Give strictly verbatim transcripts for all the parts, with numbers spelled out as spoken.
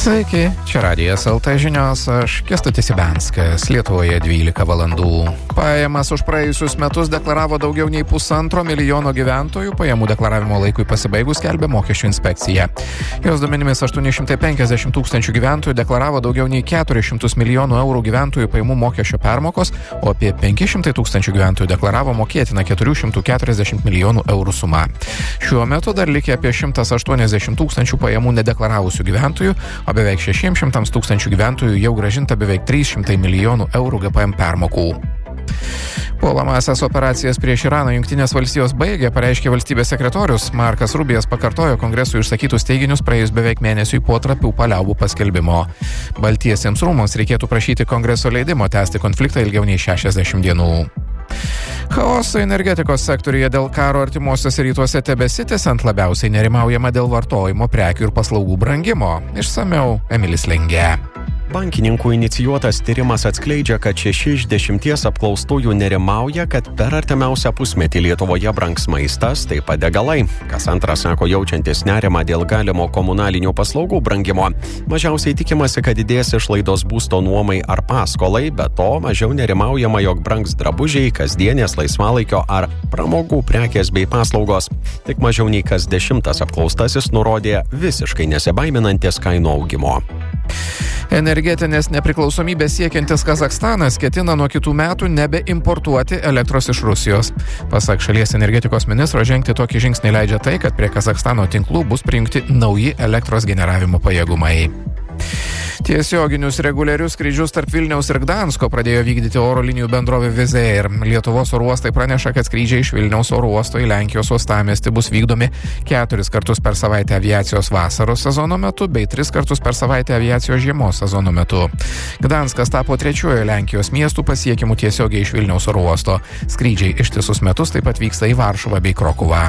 Sveiki, čia Radijas L T žinios, aš Kęstutis Ibianskas, Lietuvoje dvylika valandų. Pajamas už praėjusius metus deklaravo daugiau nei pusantro milijono gyventojų, pajamų deklaravimo laikui pasibaigus skelbia mokesčių inspekcija. Jos duomenimis aštuoni šimtai penkiasdešimt tūkstančių gyventojų deklaravo daugiau nei keturis šimtus milijonų eurų gyventojų pajamų mokesčio permokos, o apie penki šimtai tūkstančių gyventojų deklaravo mokėtiną keturi šimtai keturiasdešimt milijonų eurų sumą. Šiuo metu dar likę apie šimtas aštuoniasdešimt tūkstančių pajamų nedeklaravusių gyventojų, o beveik šešiems šimtams tūkstančių gyventojų jau grąžinta beveik trys šimtai milijonų eurų G P M permokų. Puolamąsias operacijas prieš Iraną Jungtinės valstijos baigė, pareiškė valstybės sekretorius. Markas Rubijas pakartojo kongresui išsakytus teiginius praėjus beveik mėnesiui po trapių paliaubų paskelbimo. Baltiesiems rūmams reikėtų prašyti kongreso leidimo tęsti konfliktą ilgiau nei šešiasdešimt dienų. Chaoso energetikos sektoriuje dėl karo artimuosiuose rytuose tebesitęsiant labiausiai nerimaujama dėl vartojimo prekių ir paslaugų brangimo. Išsamiau Emilis Lengė. Bankininkų inicijuotas tyrimas atskleidžia, kad šeši iš dešimties apklaustųjų nerimauja, kad per artimiausią pusmetį Lietuvoje brangs maistas, taip pat degalai. Kas antras sako jaučiantis nerimą dėl galimo komunalinių paslaugų brangimo. Mažiausiai tikimasi, kad didės išlaidos būsto nuomai ar paskolai, bet to mažiau nerimaujama, jog brangs drabužiai, kasdienės laisvalaikio ar pramogų prekės bei paslaugos. Tik mažiau nei kas dešimtas apklaustasis nurodė visiškai nesibaiminantis kainų augimo. Energetinės nepriklausomybės siekiantis Kazachstanas ketina nuo kitų metų nebeimportuoti elektros iš Rusijos. Pasak šalies energetikos ministro, žengti tokį žingsnį leidžia tai, kad prie Kazachstano tinklų bus prijungti nauji elektros generavimo pajėgumai. Tiesioginius reguliarius skrydžius tarp Vilniaus ir Gdansko pradėjo vykdyti oro linijų bendrovė Wizz Air. Lietuvos oro uostai praneša, kad skrydžiai iš Vilniaus oro uosto į Lenkijos uostamiestį bus vykdomi keturis kartus per savaitę aviacijos vasaros sezono metu bei tris kartus per savaitę aviacijos žiemos sezono metu. Gdanskas tapo trečiuoju Lenkijos miestų pasiekimu tiesiogiai iš Vilniaus oro uosto. Skrydžiai ištisus metus taip pat vyksta į Varšuvą bei Krokuvą.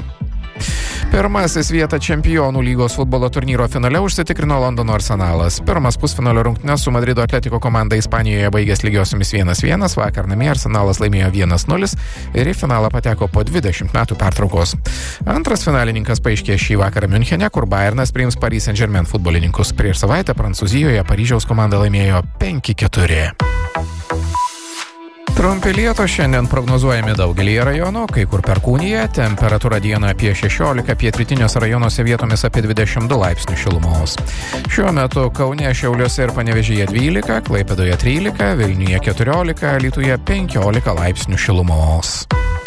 Pirmasis vietą Čempionų lygos futbolo turnyro finale užsitikrino Londono Arsenalas. Pirmas pusfinalio rungtynes su Madrido Atletico komanda Ispanijoje baigęs lygiosiomis vienas vienas, vakar namie Arsenalas laimėjo vienas nulis ir į finalą pateko po dvidešimt metų pertraukos. Antras finalininkas paaiškės šį vakarą Miunchene, kur Bayernas priims Paris Saint-Germain futbolininkus. Prieš savaitę Prancūzijoje Paryžiaus komanda laimėjo penki keturi. Trumpi lietūs šiandien prognozuojami daugelyje rajonų, kai kur perkūnija, temperatūra dieną apie šešiolika, pietrytiniuose rajonuose vietomis apie dvidešimt du laipsnių šilumos. Šiuo metu Kaune, Šiauliuose ir Panevėžyje dvylika, Klaipėdoje trylika, Vilniuje keturiolika, Alytuje penkiolika laipsnių šilumos.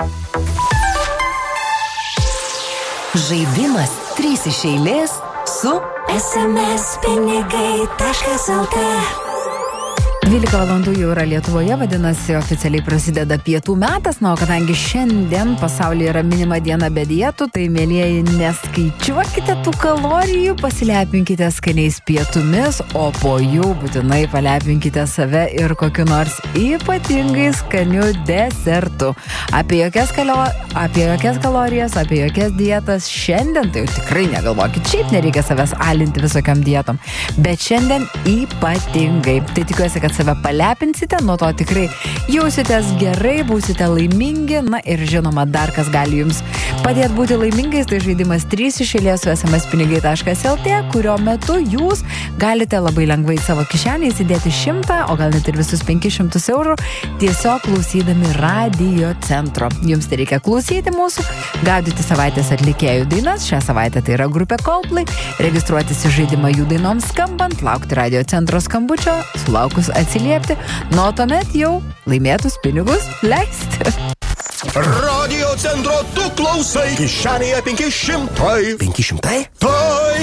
Žaidimas trys iš eilės su es em es pinigai taškas el tė. dvylika valandų jau yra Lietuvoje, vadinasi, oficialiai prasideda pietų metas, na, o kadangi šiandien pasaulyje yra minima diena be dietų, tai, mėlieji, neskaičiuokite tų kalorijų, pasilepinkite skaniais pietumis, o po jų būtinai palepinkite save ir kokiu nors ypatingai skaniu desertu. Apie jokias, kalio... apie jokias kalorijas, apie jokias dietas šiandien, tai jau tikrai negalvokit, šiaip nereikia savęs alinti visokiam dietom, bet šiandien ypatingai. Tai tikiuosi, kad save palepinsite, nuo to tikrai jausitės gerai, būsite laimingi, na ir žinoma, dar kas gali jums padėti būti laimingais, tai žaidimas trys iš eilės su es em es pinigai taškas el tė, kurio metu jūs galite labai lengvai savo kišenį įsidėti šimtą, o gal net ir visus penkis šimtus eurų, tiesiog klausydami Radio Centro. Jums tai reikia klausyti mūsų, gaudyti savaitės atlikėjų dainas, šią savaitę tai yra grupė Coldplay, registruotis į žaidimą jų dainoms skambant, laukti Radio Centro skambučio, sulaukus atsiliepti, nuo tuomet jau laimėtus pinigus leisti. Radio Centro tu klausai, kišenėje penki šimtai. penki šimtai? Tai